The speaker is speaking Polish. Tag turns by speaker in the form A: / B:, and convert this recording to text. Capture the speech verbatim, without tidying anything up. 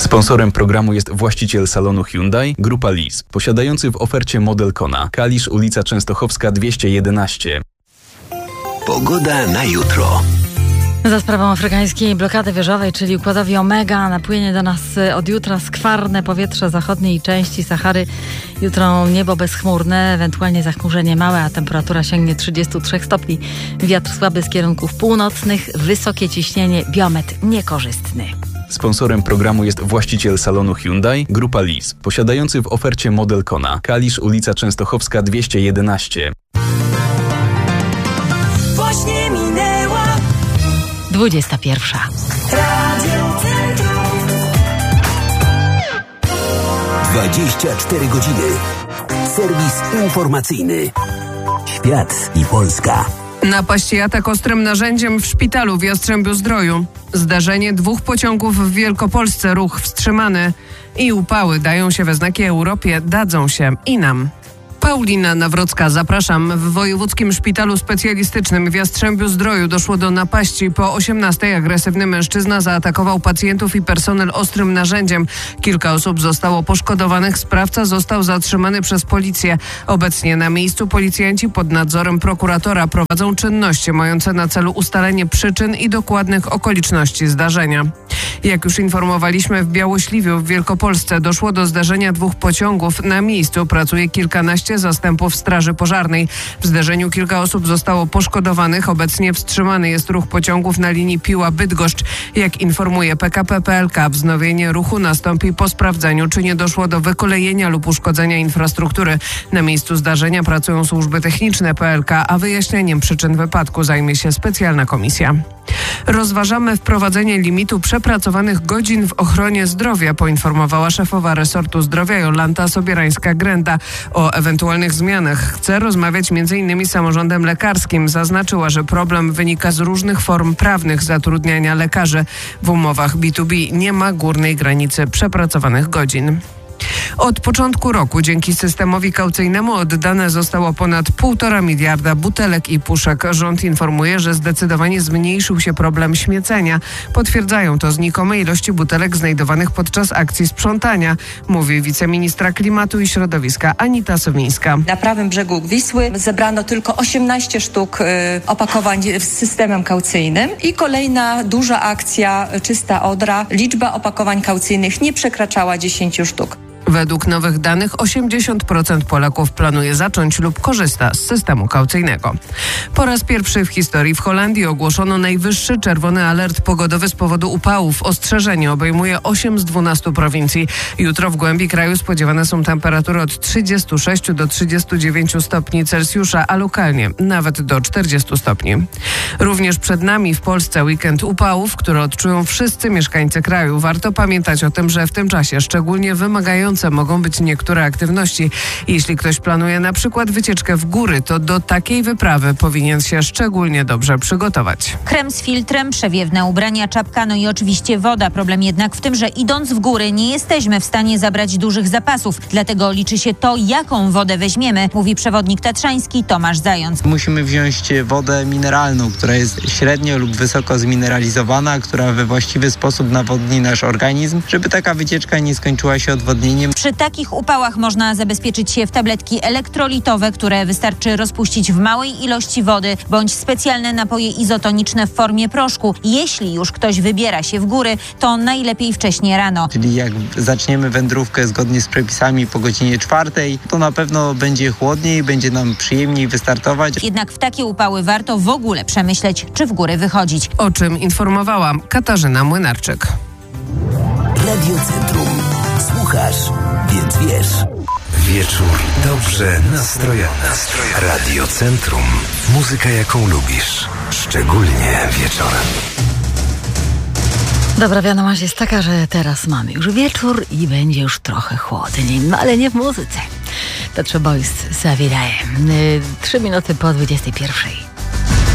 A: Sponsorem programu jest właściciel salonu Hyundai, Grupa Lease, posiadający w ofercie model Kona. Kalisz, ulica Częstochowska dwieście jedenaście.
B: Pogoda na jutro.
C: Za sprawą afrykańskiej blokady wieżowej, czyli układowi Omega, napłynie do nas od jutra skwarne powietrze zachodniej części Sahary. Jutro niebo bezchmurne, ewentualnie zachmurzenie małe, a temperatura sięgnie trzydzieści trzy stopni. Wiatr słaby z kierunków północnych, wysokie ciśnienie, biometr niekorzystny.
A: Sponsorem programu jest właściciel salonu Hyundai, Grupa Lease, posiadający w ofercie model Kona. Kalisz, ulica Częstochowska dwieście jedenaście.
D: Właśnie minęła
C: dwudziesta pierwsza.
D: Radio Centrum.
B: dwadzieścia cztery godziny. Serwis informacyjny. Świat i Polska.
E: Napaść i atak ostrym narzędziem w szpitalu w Jastrzębiu-Zdroju. Zdarzenie dwóch pociągów w Wielkopolsce, ruch wstrzymany. I upały dają się we znaki Europie, dadzą się i nam. Paulina Nawrocka, zapraszam. W Wojewódzkim Szpitalu Specjalistycznym w Jastrzębiu-Zdroju doszło do napaści. Po osiemnastej agresywny mężczyzna zaatakował pacjentów i personel ostrym narzędziem. Kilka osób zostało poszkodowanych. Sprawca został zatrzymany przez policję. Obecnie na miejscu policjanci pod nadzorem prokuratora prowadzą czynności mające na celu ustalenie przyczyn i dokładnych okoliczności zdarzenia. Jak już informowaliśmy, w Białośliwiu w Wielkopolsce doszło do zdarzenia dwóch pociągów. Na miejscu pracuje kilkanaście zastępów straży pożarnej. W zdarzeniu kilka osób zostało poszkodowanych. Obecnie wstrzymany jest ruch pociągów na linii Piła-Bydgoszcz. Jak informuje P K P P L K, wznowienie ruchu nastąpi po sprawdzeniu, czy nie doszło do wykolejenia lub uszkodzenia infrastruktury. Na miejscu zdarzenia pracują służby techniczne P L K, a wyjaśnieniem przyczyn wypadku zajmie się specjalna komisja. Rozważamy wprowadzenie limitu przepracowanych godzin w ochronie zdrowia, poinformowała szefowa resortu zdrowia Jolanta Sobierańska-Grenda. O ewentualnych zmianach chce rozmawiać między innymi z samorządem lekarskim. Zaznaczyła, że problem wynika z różnych form prawnych zatrudniania lekarzy. W umowach B dwa B nie ma górnej granicy przepracowanych godzin. Od początku roku dzięki systemowi kaucyjnemu oddane zostało ponad półtora miliarda butelek i puszek. Rząd informuje, że zdecydowanie zmniejszył się problem śmiecenia. Potwierdzają to znikome ilości butelek znajdowanych podczas akcji sprzątania, mówi wiceministra klimatu i środowiska Anita Sowińska.
F: Na prawym brzegu Wisły zebrano tylko osiemnaście sztuk y, opakowań z systemem kaucyjnym i kolejna duża akcja Czysta Odra. Liczba opakowań kaucyjnych nie przekraczała dziesięć sztuk.
E: Według nowych danych osiemdziesiąt procent Polaków planuje zacząć lub korzysta z systemu kaucyjnego. Po raz pierwszy w historii w Holandii ogłoszono najwyższy czerwony alert pogodowy z powodu upałów. Ostrzeżenie obejmuje osiem z dwunastu prowincji. Jutro w głębi kraju spodziewane są temperatury od trzydziestu sześciu do trzydziestu dziewięciu stopni Celsjusza, a lokalnie nawet do czterdziestu stopni. Również przed nami w Polsce weekend upałów, które odczują wszyscy mieszkańcy kraju. Warto pamiętać o tym, że w tym czasie szczególnie wymagające mogą być niektóre aktywności. Jeśli ktoś planuje na przykład wycieczkę w góry, to do takiej wyprawy powinien się szczególnie dobrze przygotować.
G: Krem z filtrem, przewiewne ubrania, czapka, no i oczywiście woda. Problem jednak w tym, że idąc w góry nie jesteśmy w stanie zabrać dużych zapasów. Dlatego liczy się to, jaką wodę weźmiemy, mówi przewodnik tatrzański Tomasz Zając.
H: Musimy wziąć wodę mineralną, która jest średnio lub wysoko zmineralizowana, która we właściwy sposób nawodni nasz organizm, żeby taka wycieczka nie skończyła się odwodnieniem.
G: Przy takich upałach można zabezpieczyć się w tabletki elektrolitowe, które wystarczy rozpuścić w małej ilości wody, bądź specjalne napoje izotoniczne w formie proszku. Jeśli już ktoś wybiera się w góry, to najlepiej wcześnie rano.
H: Czyli jak zaczniemy wędrówkę zgodnie z przepisami po godzinie czwartej, to na pewno będzie chłodniej, będzie nam przyjemniej wystartować.
G: Jednak w takie upały warto w ogóle przemyśleć, czy w góry wychodzić.
E: O czym informowała Katarzyna Młynarczyk.
B: Radio Centrum. Słuchasz, więc wiesz. Wieczór dobrze nastrojony. Radio Centrum. Muzyka, jaką lubisz. Szczególnie wieczorem.
C: Dobra wiadomość jest taka, że teraz mamy już wieczór i będzie już trochę chłodniej, no ale nie w muzyce. Piotrze Boys zawieraje. Trzy minuty po dwudziestej pierwszej.